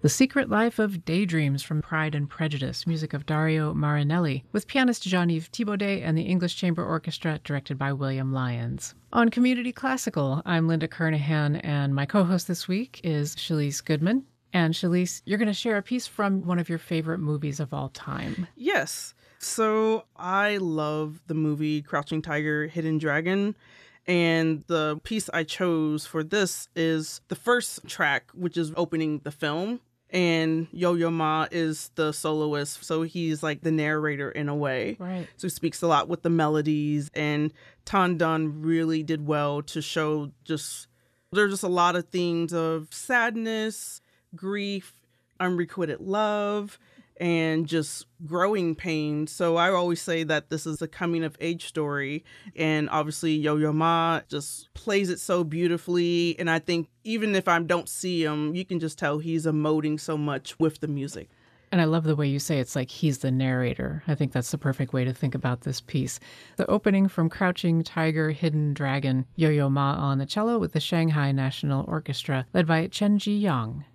The Secret Life of Daydreams from Pride and Prejudice, music of Dario Marinelli, with pianist Jean-Yves Thibaudet and the English Chamber Orchestra, directed by William Lyons. On Community Classical, I'm Linda Kernahan, and my co-host this week is Shalise Goodman. And Shalise, you're going to share a piece from one of your favorite movies of all time. Yes. So I love the movie Crouching Tiger, Hidden Dragon. And the piece I chose for this is the first track, which is opening the film. And Yo-Yo Ma is the soloist, so he's like the narrator in a way. Right. So he speaks a lot with the melodies, and Tan Dun really did well to show there's just a lot of themes of sadness, grief, unrequited love, and just growing pain. So I always say that this is a coming of age story. And obviously Yo-Yo Ma just plays it so beautifully. And I think even if I don't see him, you can just tell he's emoting so much with the music. And I love the way you say it's like he's the narrator. I think that's the perfect way to think about this piece. The opening from Crouching Tiger, Hidden Dragon, Yo-Yo Ma on the cello with the Shanghai National Orchestra, led by Chen Ji Yang.